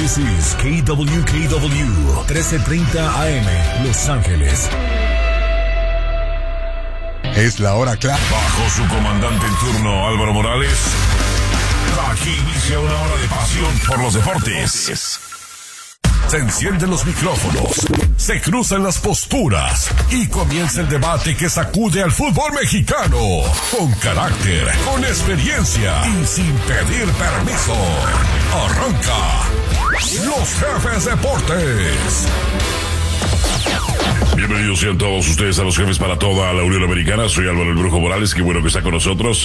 This is KWKW 1330 AM, Los Ángeles. Es la hora clave. Bajo su comandante en turno, Álvaro Morales, aquí inicia una hora de pasión por los deportes. Se encienden los micrófonos, se cruzan las posturas y comienza el debate que sacude al fútbol mexicano. Con carácter, con experiencia y sin pedir permiso. Arranca Los Jefes Deportes. Bienvenidos sean todos ustedes a Los Jefes para toda la Unión Americana. Soy Álvaro el Brujo Morales, qué bueno que está con nosotros.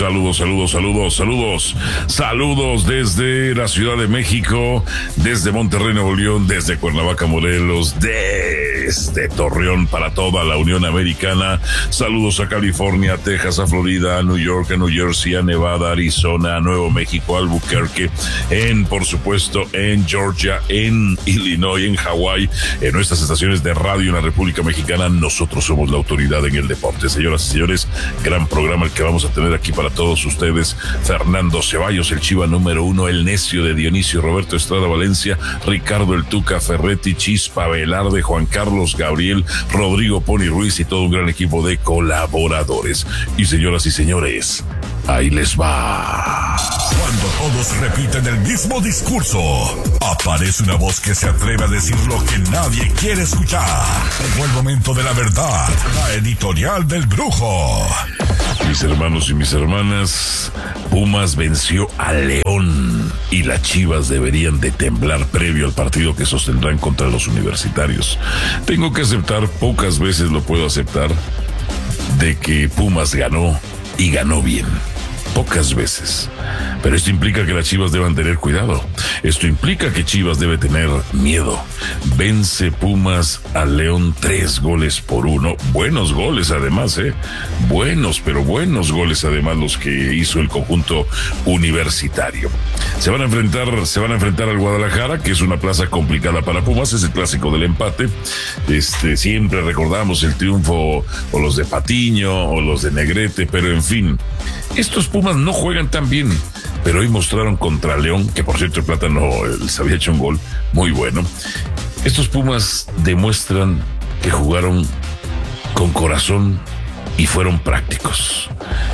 Saludos desde la Ciudad de México, desde Monterrey, Nuevo León, desde Cuernavaca, Morelos, desde Torreón para toda la Unión Americana. Saludos a California, a Texas, a Florida, a New York, a New Jersey, a Nevada, Arizona, a Nuevo México, a Albuquerque, por supuesto, en Georgia, en Illinois, en Hawái, en nuestras estaciones de radio en la República Mexicana. Nosotros somos la autoridad en el deporte. Señoras y señores, gran programa el que vamos a tener aquí para todos ustedes. Fernando Ceballos, el Chiva número 1, el necio de Dionisio, Roberto Estrada Valencia, Ricardo el Tuca Ferretti, Chispa Velarde, Juan Carlos Gabriel, Rodrigo Pony Ruiz y todo un gran equipo de colaboradores. Y señoras y señores, ahí les va. Cuando todos repiten el mismo discurso, aparece una voz que se atreve a decir lo que nadie quiere escuchar. Llegó el momento de la verdad, la editorial del Brujo. Mis hermanos y mis hermanas, Pumas venció a León y las Chivas deberían de temblar previo al partido que sostendrán contra los universitarios. Tengo que aceptar, pocas veces lo puedo aceptar, de que Pumas ganó y ganó bien. Pocas veces. Pero esto implica que las Chivas deban tener cuidado. Esto implica que Chivas debe tener miedo. Vence Pumas a León 3-1. Buenos goles además, buenos goles además los que hizo el conjunto universitario. Se van a enfrentar al Guadalajara, que es una plaza complicada para Pumas. Es el clásico del empate. Siempre recordamos el triunfo o los de Patiño o los de Negrete, pero en fin, estos Pumas no juegan tan bien, pero hoy mostraron contra León, que por cierto el Plátano les había hecho un gol muy bueno. Estos Pumas demuestran que jugaron con corazón y fueron prácticos.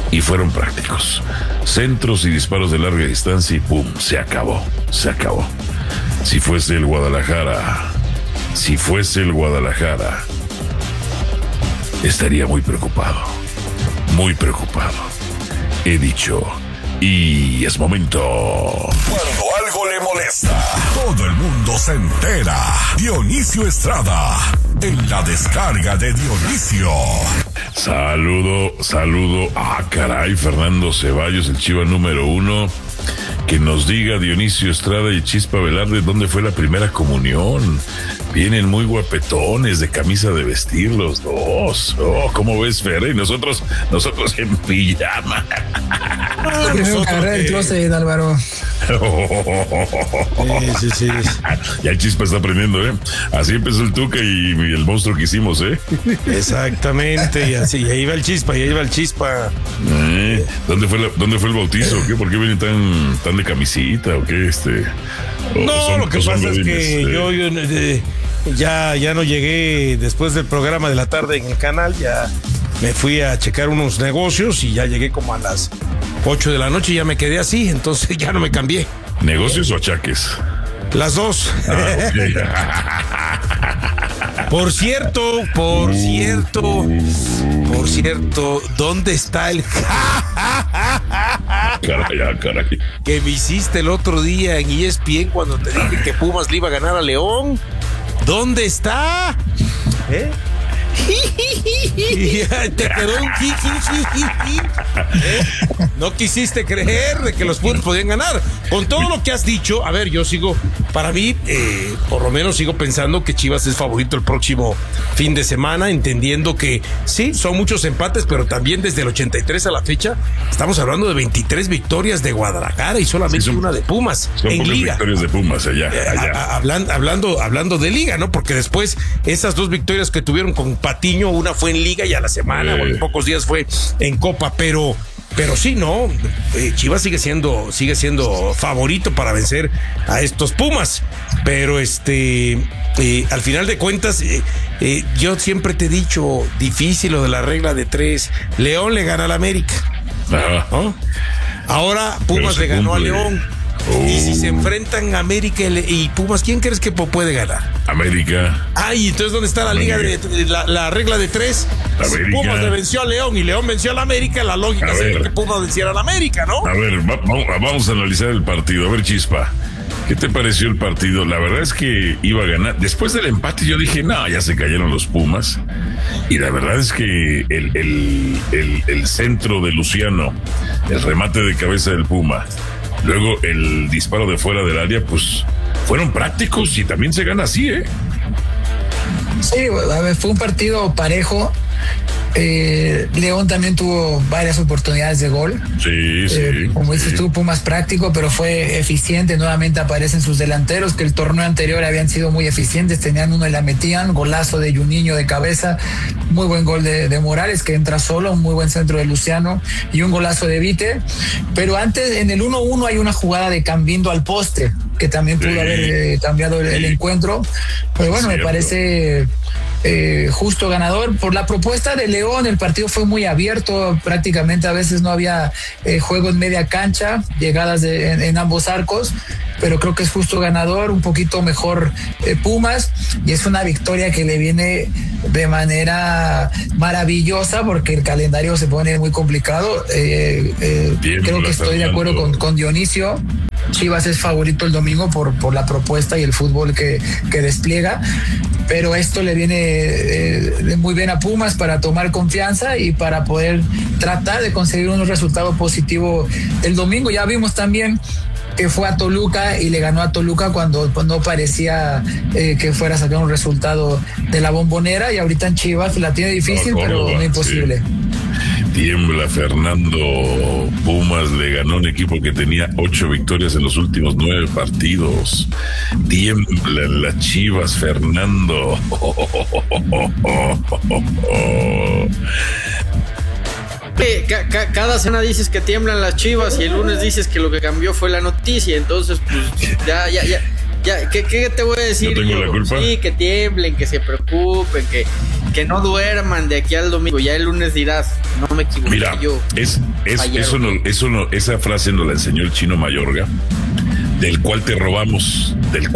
Centros y disparos de larga distancia y ¡pum! Se acabó. Si fuese el Guadalajara, estaría muy preocupado. He dicho, y es momento. Cuando algo le molesta, todo el mundo se entera. Dionisio Estrada, en la descarga de Dionisio. Saludo. Caray, Fernando Ceballos, el Chiva número 1. Que nos diga Dionisio Estrada y Chispa Velarde dónde fue la primera comunión. Vienen muy guapetones, de camisa de vestir los dos. ¿Cómo ves, Fer? Y nosotros en pijama. Primero agarré el closet, Álvaro. Sí. Ya el Chispa está aprendiendo, Así empezó el Tuca y el monstruo que hicimos, Exactamente, y así, y ahí va el Chispa. ¿Dónde fue el bautizo? ¿Qué? ¿Por qué vienen tan de camisita o qué? Lo que pasa es que yo ya no llegué después del programa de la tarde en el canal, ya me fui a checar unos negocios y ya llegué como a las 8 de la noche y ya me quedé así, entonces ya no me cambié. ¿Negocios o achaques? Las dos. Okay. Por cierto, ¿dónde está el Caray. que me hiciste el otro día en ESPN cuando te dije que Pumas le iba a ganar a León? ¿Dónde está? Te quedó un No quisiste creer de que los Pumas podían ganar. Con todo lo que has dicho, a ver, yo sigo, para mí, por lo menos sigo pensando que Chivas es favorito el próximo fin de semana, entendiendo que sí, son muchos empates, pero también desde el 83 a la fecha estamos hablando de 23 victorias de Guadalajara y solamente una de Pumas en liga. Victorias de Pumas allá. Hablando de liga, ¿no? Porque después esas dos victorias que tuvieron con Patiño, una fue en liga y a la semana o en pocos días fue en Copa, pero Pero sí, no, Chivas sigue siendo favorito para vencer a estos Pumas. Pero al final de cuentas, yo siempre te he dicho, difícil lo de la regla de 3. León le gana al América, ¿no? Ahora Pumas le ganó a León. Y si se enfrentan América y Pumas, ¿quién crees que puede ganar? América. Y entonces ¿dónde está la liga la regla de 3? Si Pumas le venció a León y León venció al América, la lógica sería que Pumas venciera al América, ¿no? A ver, vamos a analizar el partido. A ver, Chispa, ¿qué te pareció el partido? La verdad es que iba a ganar. Después del empate yo dije, no, ya se cayeron los Pumas. Y la verdad es que el centro de Luciano, el remate de cabeza del Puma, luego el disparo de fuera del área, pues fueron prácticos y también se gana así, ¿eh? Sí, a ver, fue un partido parejo. León también tuvo varias oportunidades de gol. Sí. Como dices tú, Pumas práctico, pero fue eficiente. Nuevamente aparecen sus delanteros, que el torneo anterior habían sido muy eficientes. Tenían uno y la metían. Golazo de Juninho de cabeza. Muy buen gol de Morales, que entra solo. Un muy buen centro de Luciano. Y un golazo de Vite. Pero antes, en el 1-1 hay una jugada de Cambindo al poste, que también pudo haber cambiado el encuentro. Pero bueno, me parece justo ganador. Por la propuesta de León, el partido fue muy abierto, prácticamente a veces no había juego en media cancha, llegadas en ambos arcos, pero creo que es justo ganador, un poquito mejor Pumas, y es una victoria que le viene de manera maravillosa porque el calendario se pone muy complicado. Creo que estoy de acuerdo con Dionisio. Chivas es favorito el domingo por la propuesta y el fútbol que despliega, pero esto le viene muy bien a Pumas para tomar confianza y para poder tratar de conseguir un resultado positivo el domingo. Ya vimos también que fue a Toluca y le ganó a Toluca cuando no parecía que fuera a sacar un resultado de la Bombonera, y ahorita en Chivas la tiene difícil, pero no imposible. Sí. Tiembla Fernando. Pumas le ganó a un equipo que tenía 8 victorias en los últimos 9 partidos. Tiemblan las Chivas, Fernando. Cada semana dices que tiemblan las Chivas y el lunes dices que lo que cambió fue la noticia. Entonces, pues ya. ¿Qué te voy a decir? ¿No tengo la culpa? Sí, que tiemblen, que se preocupen, que no duerman de aquí al domingo. Ya el lunes dirás, no me equivoqué. Mira, yo. Esa frase nos la enseñó el Chino Mayorga, del cual te robamos.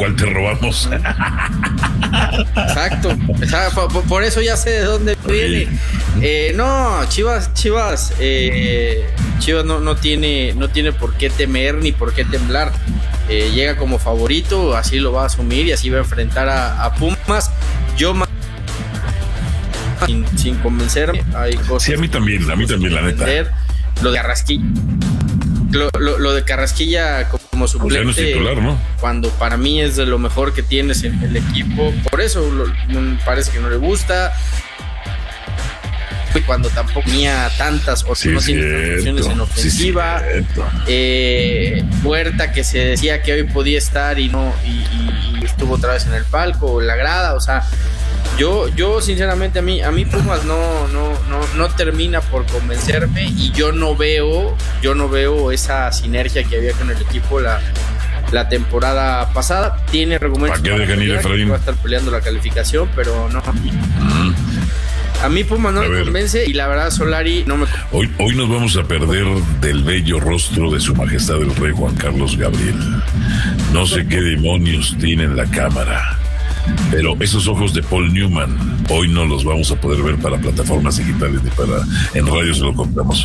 Exacto. Por eso ya sé de dónde viene. No, Chivas no tiene por qué temer ni por qué temblar. Llega como favorito, así lo va a asumir y así va a enfrentar a Pumas. Yo sin convencerme, hay cosas. Sí, a mí también, la neta. Lo de Carrasquilla. Lo de Carrasquilla como suplente, no es titular, ¿no? Cuando para mí es de lo mejor que tienes en el equipo. Por eso parece que no le gusta. Cuando tampoco tenía tantas o no tiene funciones en ofensiva. Huerta, que se decía que hoy podía estar y no, y estuvo otra vez en el palco, en la grada. O sea, yo sinceramente a mí Pumas no termina por convencerme, y yo no veo esa sinergia que había con el equipo la temporada pasada. Tiene argumentos para que va a estar peleando la calificación, pero no. A mí Pumas no me convence, y la verdad Solari no me... Hoy nos vamos a perder del bello rostro de su majestad el rey Juan Carlos Gabriel. No sé qué demonios tiene en la cámara, pero esos ojos de Paul Newman hoy no los vamos a poder ver para plataformas digitales ni en radio, se lo contamos.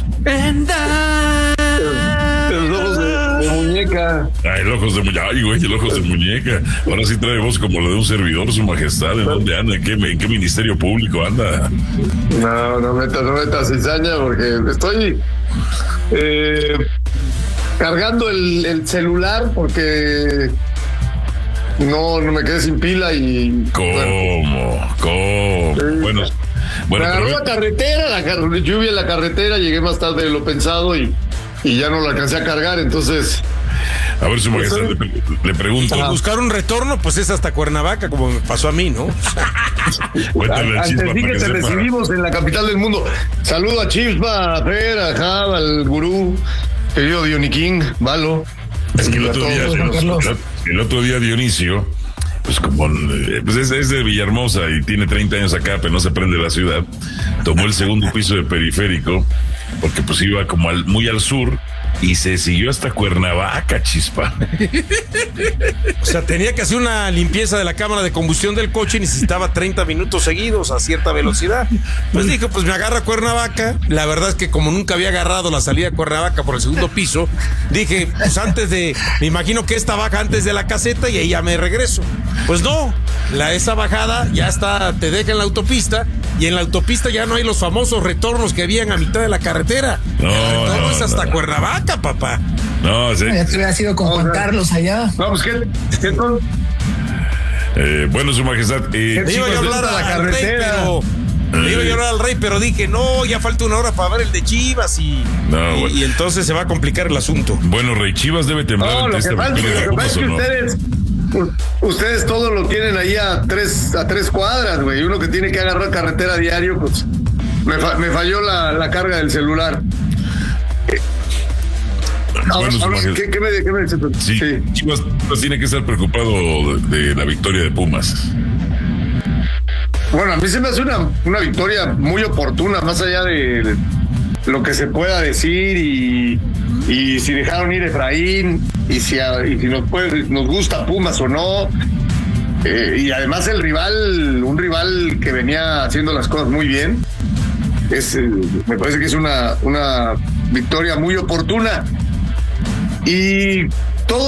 Los ojos de muñeca. El ojos de muñeca. Ahora sí trae voz como la de un servidor, su majestad. ¿En dónde anda? ¿En qué ministerio público anda? No metas cizaña, porque estoy cargando el celular porque no me quedé sin pila y... ¿Cómo? Bueno, me agarró la carretera, la lluvia en la carretera, llegué más tarde de lo pensado y ya no la alcancé a cargar, entonces A ver, su majestad, le pregunto. Por buscar un retorno, pues es hasta Cuernavaca, como me pasó a mí, ¿no? Cuéntale al Chispa Antes sí para que te sepa. recibimos en la capital del mundo. Saludo a Chispa, a Fer, a Jab, al gurú, querido Diony King, Valo. Es que el y a otro, día, todos. el otro día Dionisio, pues como pues es de Villahermosa y tiene 30 años acá, pero no se prende la ciudad, tomó el segundo piso de Periférico, porque pues iba como muy al sur, y se siguió hasta Cuernavaca, Chispa. O sea, tenía que hacer una limpieza de la cámara de combustión del coche y necesitaba 30 minutos seguidos a cierta velocidad. Pues dije, pues me agarra Cuernavaca. La verdad es que como nunca había agarrado la salida de Cuernavaca por el segundo piso, dije, pues me imagino que esta baja antes de la caseta y ahí ya me regreso. Pues no, esa bajada ya está, te deja en la autopista, y en la autopista ya no hay los famosos retornos que habían a mitad de la carretera. No, el retorno es hasta no. Cuernavaca, papá. No, sí. Ya te hubiera sido con Juan Carlos allá. No, pues ¿qué con? Bueno, su majestad. Le iba yo a hablar a la al rey, carretera. pero le iba yo a hablar al rey, pero dije, no, ya falta una hora para ver el de Chivas No, y entonces se va a complicar el asunto. Bueno, Rey, Chivas debe temblar No, ante lo esta que pasa victoria de es Pumas, que ¿o no? ustedes todo lo tienen ahí a tres cuadras, güey. Uno que tiene que agarrar carretera a diario, pues me falló la carga del celular. Bueno, su majestad. ¿Qué me dice? Sí, Chivas tiene que estar preocupado de la victoria de Pumas. Bueno, a mí se me hace una victoria muy oportuna, más allá de lo que se pueda decir y si dejaron ir Efraín y si nos gusta Pumas o no. Y además un rival que venía haciendo las cosas muy bien. Me parece que es una victoria muy oportuna. Y